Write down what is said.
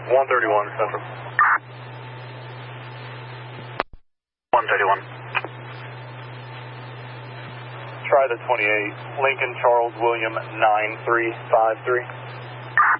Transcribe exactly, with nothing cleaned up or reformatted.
one thirty-one, Central. one thirty-one. Try the twenty-eight, Lincoln Charles William nine three five three.